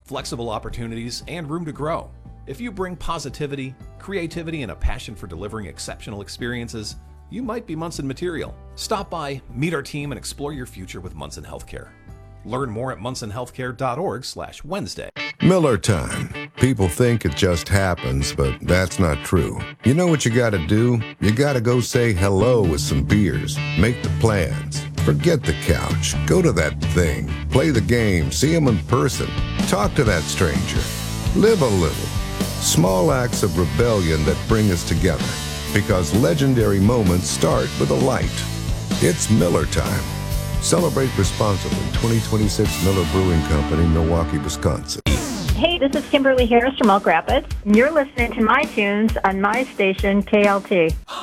flexible opportunities, and room to grow. If you bring positivity, creativity, and a passion for delivering exceptional experiences, you might be Munson material. Stop by, meet our team, and explore your future with Munson Healthcare. Learn more at munsonhealthcare.org/Wednesday. Miller time. People think it just happens, but that's not true. You know what you gotta do? You gotta go say hello with some beers. Make the plans. Forget the couch. Go to that thing. Play the game. See them in person. Talk to that stranger. Live a little. Small acts of rebellion that bring us together. Because legendary moments start with a light. It's Miller time. Celebrate responsibly. 2026 Miller Brewing Company, Milwaukee, Wisconsin. Hey, this is Kimberly Harris from Elk Rapids. You're listening to my tunes on my station, KLT.